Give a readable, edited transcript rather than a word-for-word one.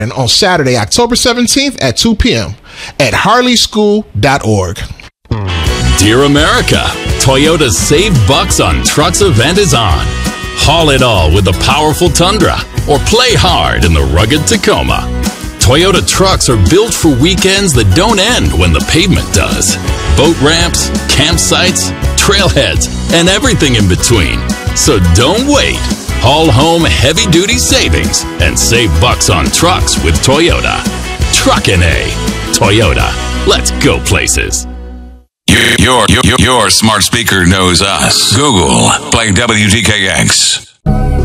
and on Saturday, October 17th at 2 p.m. at harleyschool.org. Dear America, Toyota's Save Bucks on Trucks event is on. Haul it all with the powerful Tundra or play hard in the rugged Tacoma. Toyota trucks are built for weekends that don't end when the pavement does. Boat ramps, campsites, trailheads, and everything in between. So don't wait. Haul home heavy-duty savings and save bucks on trucks with Toyota. Truckin' A. Toyota. Let's go places. Your smart speaker knows us. Google, play WTKX.